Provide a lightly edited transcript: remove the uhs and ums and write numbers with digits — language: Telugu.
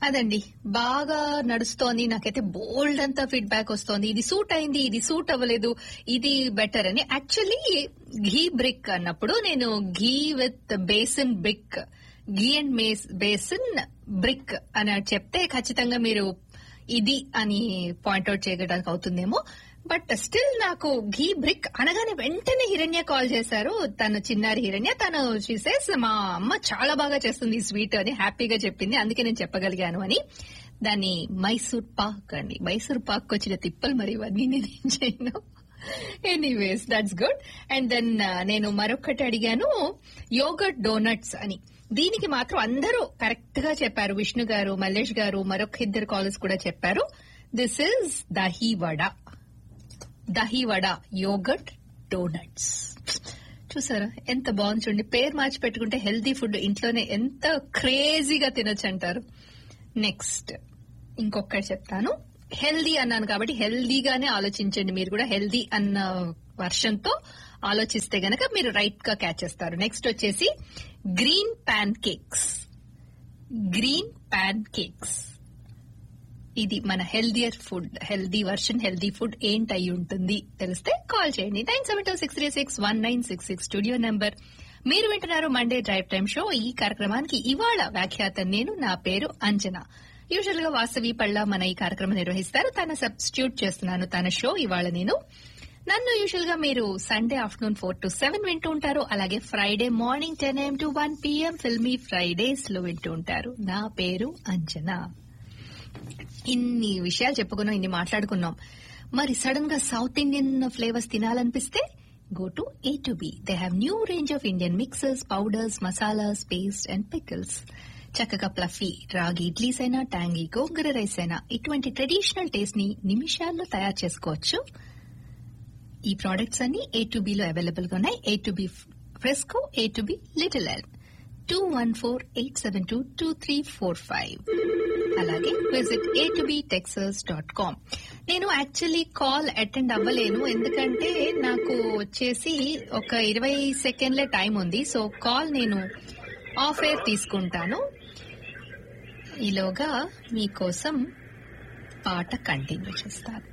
అదండి బాగా నడుస్తోంది. నాకైతే బోల్డ్ అంతా ఫీడ్బ్యాక్ వస్తోంది. ఇది సూట్ అయింది, ఇది సూట్ అవ్వలేదు, ఇది బెటర్ అని. యాక్చువల్లీ ఘీ బ్రిక్ అన్నప్పుడు నేను ఘీ with basin brick, ghee and basin brick అని చెప్తే ఖచ్చితంగా మీరు ఇది అని పాయింట్అవుట్ చేయడానికి అవుతుందేమో. బట్ స్టిల్ నాకు ఘీ బ్రిక్ అనగానే వెంటనే హిరణ్య కాల్ చేశారు. తను చిన్నారి హిరణ్య, తను చూసేస్ మా అమ్మ చాలా బాగా చేస్తుంది ఈ స్వీట్ అని హ్యాపీగా చెప్పింది. అందుకే నేను చెప్పగలిగాను అని. దాన్ని మైసూర్ పాక్ అండి. మైసూర్ పాక్ వచ్చిన తిప్పలు మరి ఇవన్నీ నేను చేయను. Anyways that's good. And then నేను మరొకటి అడిగాను, యోగర్ట్ డోనట్స్ అని. దీనికి మాత్రం అందరూ కరెక్ట్ గా చెప్పారు. విష్ణు గారు, మల్లేష్ గారు, మరొక ఇద్దరు కాలర్స్ కూడా చెప్పారు. This is dahi vada. Dahi vada yoghurt donuts. చూసారా ఎంత బాగుంది చూడండి. పేరు మార్చి పెట్టుకుంటే హెల్దీ ఫుడ్ ఇంట్లోనే ఎంత క్రేజీగా తినొచ్చు అంటారు. నెక్స్ట్ ఇంకొకటి చెప్తాను. హెల్దీ అన్నాను కాబట్టి హెల్దీగానే ఆలోచించండి. మీరు కూడా హెల్దీ అన్న వర్షంతో ఆలోచిస్తే గనక మీరు రైట్ గా క్యాచ్ చేస్తారు. నెక్స్ట్ వచ్చేసి green pan cakes. Green pan cakes ఇది మన healthier food, healthy version, healthy food ఏంటి అయి ఉంటుంది తెలిస్తే కాల్ చేయండి. 9726361966 స్టూడియో నంబర్. మీరు వింటున్నారు మండే డ్రైవ్ టైమ్ షో. ఈ కార్యక్రమానికి ఇవాళ వ్యాఖ్యాత నేను. నా పేరు అంజనా. యూజువల్ గా వాసవి పళ్ళ మన ఈ కార్యక్రమం నిర్వహిస్తారు. తన సబ్స్టిట్యూట్ చేస్తున్నాను తన షో ఇవాళ నేను. నన్ను యూజువల్ గా మీరు సండే ఆఫ్టర్నూన్ 4 to 7 వింటూ ఉంటారు. అలాగే Friday morning 10 AM to 1 PM filmy Fridays లో వింటూ ఉంటారు. నా పేరు అంజనా. ఇన్ని విషయాలు చెప్పుకున్నాం, ఇన్ని మాట్లాడుకున్నాం. మరి సడన్ గా సౌత్ ఇండియన్ ఫ్లేవర్స్ తినాలనిపిస్తే go to A2B. They have new range of Indian mixes, powders, masalas, paste and pickles. చక్కగా ప్లఫీ రాగి ఇడ్లీస్ అయినా, ట్యాంగీ గోంగూర రైస్ అయినా ఇటువంటి ట్రెడిషనల్ టేస్ట్ ని నిమిషాల్లో తయారు చేసుకోవచ్చు. ఈ ప్రోడక్ట్స్ అన్ని A2B లో అవైలబుల్ గా ఉన్నాయి. A2B fresco, A2B little L. 2148722345. అలాగే విజిట్ a2btexas.com. నేను యాక్చువల్లీ కాల్ అటెండ్ అవ్వలేను, ఎందుకంటే నాకు వచ్చేసి ఒక 20 సెకండ్లే టైం ఉంది. సో కాల్ నేను ఆఫ్ ఎయిర్ తీసుకుంటాను. ఈలోగా మీకోసం పాట కంటిన్యూ చేస్తాను.